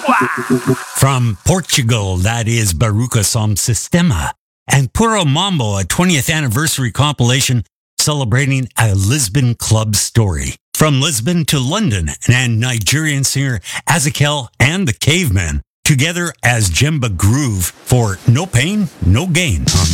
From Portugal, that is Baruca Som Sistema. And Puro Mambo, a 20th anniversary compilation celebrating a Lisbon club story. From Lisbon to London, and Nigerian singer Azakel and the Cavemen, together as Jemba Groove for No Pain, No Gain.